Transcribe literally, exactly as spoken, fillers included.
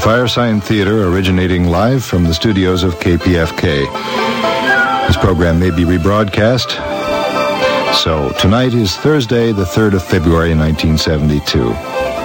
Firesign Theater, originating live from the studios of K P F K. This program may be rebroadcast. So tonight is Thursday, the third of February, nineteen seventy-two.